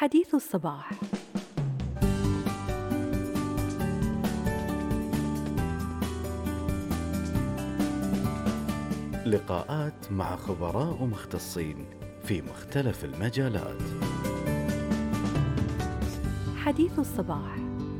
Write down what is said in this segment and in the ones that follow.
حديث الصباح. لقاءات مع خبراء ومختصين في مختلف المجالات. حديث الصباح.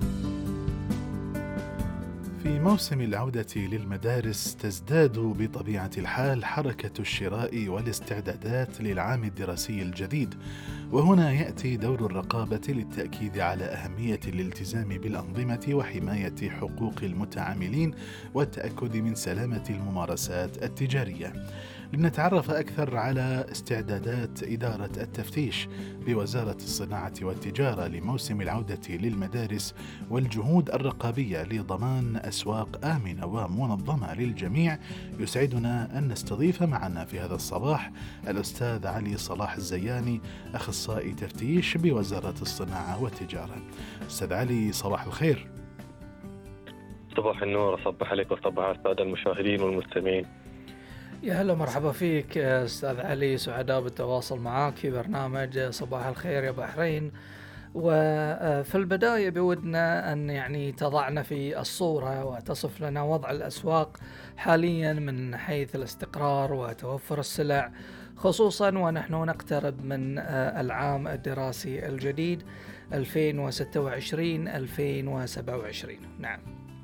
في موسم العودة للمدارس تزداد بطبيعة الحال حركة الشراء والاستعدادات للعام الدراسي الجديد، وهنا يأتي دور الرقابة للتأكيد على أهمية الالتزام بالأنظمة وحماية حقوق المتعاملين والتأكد من سلامة الممارسات التجارية. لنتعرف أكثر على استعدادات إدارة التفتيش بوزارة الصناعة والتجارة لموسم العودة للمدارس والجهود الرقابية لضمان أسواق آمنة ومنظمة للجميع، يسعدنا أن نستضيف معنا في هذا الصباح الأستاذ علي صلاح الزياني، أخصائي تفتيش بوزارة الصناعة والتجارة. أستاذ علي، صباح الخير. صباح النور، أصبح عليك وصبح على السادة المشاهدين والمستمعين. يا هلا مرحبا فيك أستاذ علي، سعداء بالتواصل معك في برنامج صباح الخير يا بحرين. وفي البداية بودنا أن تضعنا في الصورة وتصف لنا وضع الأسواق حاليا من حيث الاستقرار وتوفر السلع، خصوصا ونحن نقترب من العام الدراسي الجديد 2026-2027. نعم.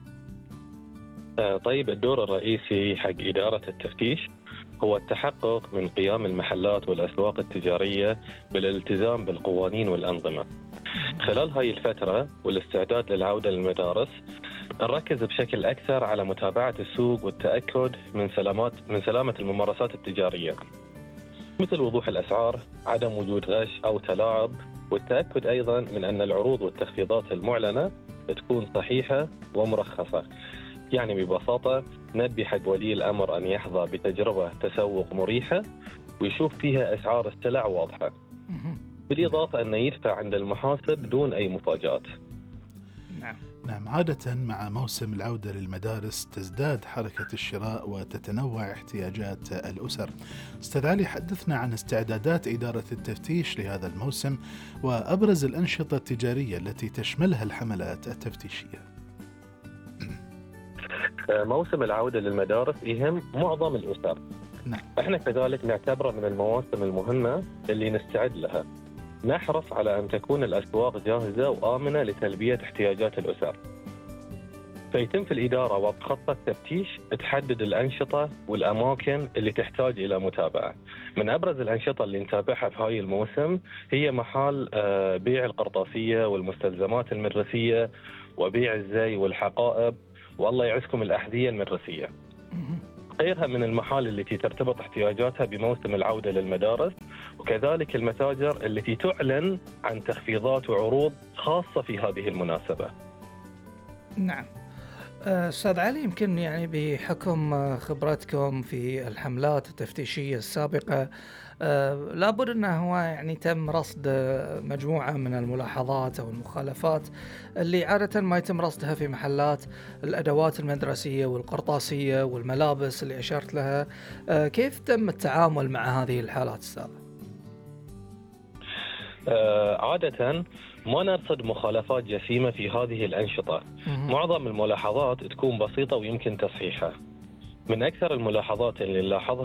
طيب، الدور الرئيسي حق إدارة التفتيش هو التحقق من قيام المحلات والأسواق التجارية بالالتزام بالقوانين والأنظمة. خلال هاي الفترة والاستعداد للعودة للمدارس، نركز بشكل أكثر على متابعة السوق والتأكد من سلامة الممارسات التجارية، مثل وضوح الأسعار، عدم وجود غش أو تلاعب، والتأكد أيضا من أن العروض والتخفيضات المعلنة تكون صحيحة ومرخصة. يعني ببساطة نبي حق ولي الأمر أن يحظى بتجربة تسوق مريحة ويشوف فيها أسعار السلع واضحة، بالإضافة أن يدفع عند المحاسب دون أي مفاجآت. نعم، عادة مع موسم العودة للمدارس تزداد حركة الشراء وتتنوع احتياجات الأسر. أستاذ علي، حدثنا عن استعدادات إدارة التفتيش لهذا الموسم وأبرز الأنشطة التجارية التي تشملها الحملات التفتيشية. موسم العودة للمدارس يهم معظم الأسر. نعم. احنا كذلك نعتبره من المواسم المهمة اللي نستعد لها. نحرص على أن تكون الأسواق جاهزة وآمنة لتلبية احتياجات الأسر. فيتم في الإدارة وضع خطة تفتيش تحدد الأنشطة والأماكن اللي تحتاج إلى متابعة. من أبرز الأنشطة اللي نتابعها في هاي الموسم هي محال بيع القرطاسية والمستلزمات المدرسية وبيع الزي والحقائب، والله يعزكم الأحذية المدرسية. غيرها من المحال التي ترتبط احتياجاتها بموسم العودة للمدارس، وكذلك المتاجر التي تعلن عن تخفيضات وعروض خاصة في هذه المناسبة. نعم. أستاذ علي، يمكن بحكم خبرتكم في الحملات التفتيشية السابقة، لابد أنه تم رصد مجموعة من الملاحظات أو المخالفات اللي عادة ما يتم رصدها في محلات الأدوات المدرسية والقرطاسية والملابس اللي أشرت لها. كيف تم التعامل مع هذه الحالات أستاذ؟ عادة ما نرصد مخالفات جسيمة في هذه الأنشطة. معظم الملاحظات تكون بسيطة ويمكن تصحيحها. من أكثر الملاحظات اللي نلاحظها